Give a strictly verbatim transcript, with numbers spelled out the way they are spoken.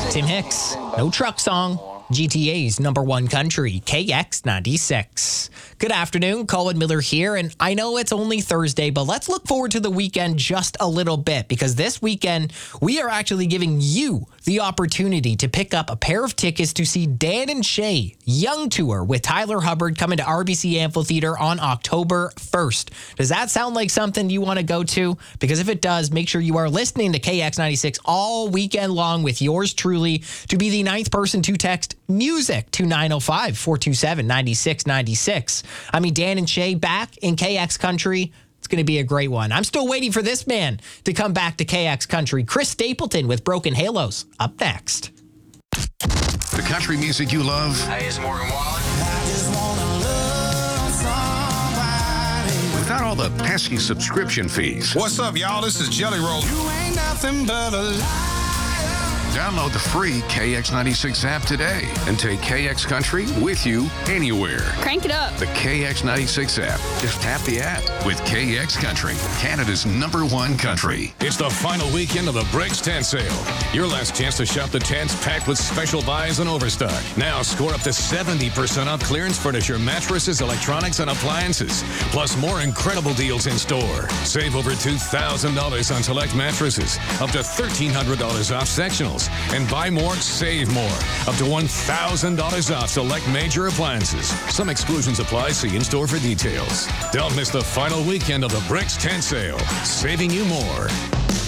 Tim Hicks, No Truck Song. G T A's number one country, K X ninety-six. Good afternoon, Colin Miller here, and I know it's only Thursday, but let's look forward to the weekend just a little bit, because this weekend we are actually giving you the opportunity to pick up a pair of tickets to see Dan and Shay Young Tour with Tyler Hubbard coming to R B C Amphitheater on October first. Does that sound like something you want to go to? Because if it does, make sure you are listening to K X ninety-six all weekend long with yours truly to be the ninth person to text music to nine oh five, four two seven, nine six nine six. I mean, Dan and Shay back in K X Country. It's going to be a great one. I'm still waiting for this man to come back to K X Country. Chris Stapleton with Broken Halos up next. The country music you love. Hey, it's Morgan Wallen. Without all the pesky subscription fees. What's up, y'all? This is Jelly Roll. You ain't nothing but a liar. Download the free K X ninety-six app today and take K X Country with you anywhere. Crank it up. The K X ninety-six app. Just tap the app with K X Country, Canada's number one country. It's the final weekend of the Bricks Tent Sale. Your last chance to shop the tents packed with special buys and overstock. Now score up to seventy percent off clearance furniture, mattresses, electronics, and appliances. Plus more incredible deals in store. Save over two thousand dollars on select mattresses. Up to thirteen hundred dollars off sectionals. And buy more, save more. Up to one thousand dollars off select major appliances. Some exclusions apply. See in-store for details. Don't miss the final weekend of the Bricks Tent Sale. Saving you more.